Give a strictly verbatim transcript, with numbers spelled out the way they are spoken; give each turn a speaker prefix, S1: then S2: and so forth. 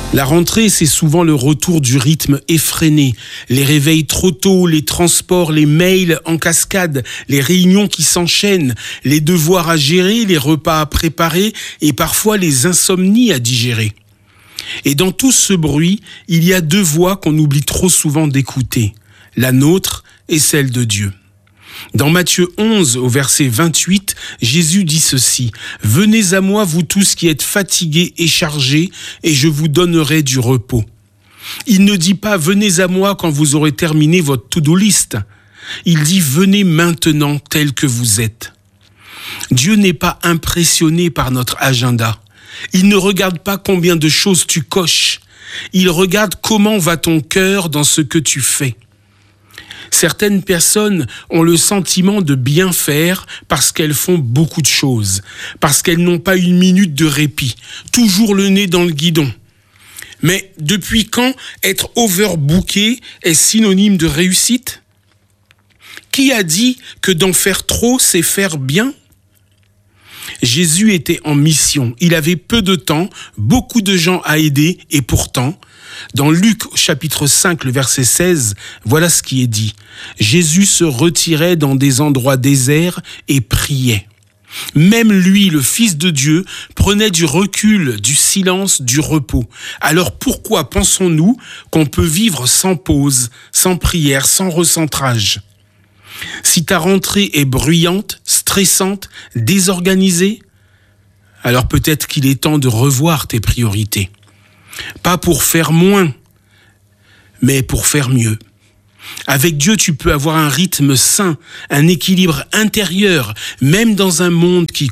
S1: La rentrée, c'est souvent le retour du rythme effréné. Les réveils trop tôt, les transports, les mails en cascade, les réunions qui s'enchaînent, les devoirs à gérer, les repas à préparer et parfois les insomnies à digérer. Et dans tout ce bruit, il y a deux voix qu'on oublie trop souvent d'écouter, la nôtre et celle de Dieu. Dans Matthieu onze, au verset vingt-huit, Jésus dit ceci : « Venez à moi, vous tous qui êtes fatigués et chargés, et je vous donnerai du repos. » Il ne dit pas « Venez à moi quand vous aurez terminé votre to-do list ». Il dit « Venez maintenant tel que vous êtes ». Dieu n'est pas impressionné par notre agenda. Il ne regarde pas combien de choses tu coches. Il regarde comment va ton cœur dans ce que tu fais. Certaines personnes ont le sentiment de bien faire parce qu'elles font beaucoup de choses, parce qu'elles n'ont pas une minute de répit, toujours le nez dans le guidon. Mais depuis quand être overbooké est synonyme de réussite ? Qui a dit que d'en faire trop, c'est faire bien ? Jésus était en mission, il avait peu de temps, beaucoup de gens à aider et pourtant, dans Luc chapitre cinq, le verset seize, voilà ce qui est dit. Jésus se retirait dans des endroits déserts et priait. Même lui, le Fils de Dieu, prenait du recul, du silence, du repos. Alors pourquoi pensons-nous qu'on peut vivre sans pause, sans prière, sans recentrage ? Si ta rentrée est bruyante, stressante, désorganisée, alors peut-être qu'il est temps de revoir tes priorités. Pas pour faire moins, mais pour faire mieux. Avec Dieu, tu peux avoir un rythme sain, un équilibre intérieur, même dans un monde qui